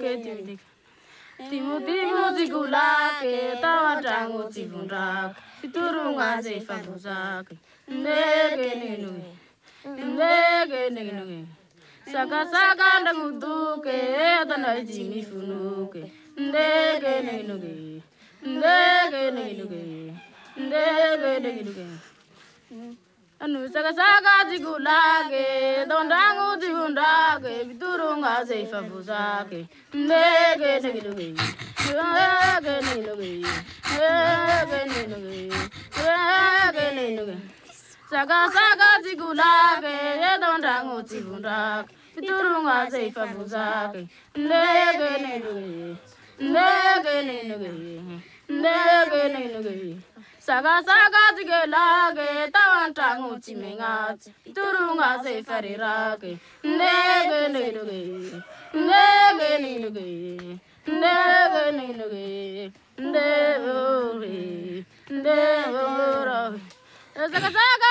ndege timu zigulake tawatangu tivundake iturunga zeifabuzake ndege nege saka ndaguduke tana jimifunuke ndege anu saka zigulake dondangu tivundake iturunga zeifabuzake ndege Saka zigulake dondangu tivundake iturunga zeifabuzake ndege Saka zigelake tawantangu timengati iturunga zeifarirake ndege Saka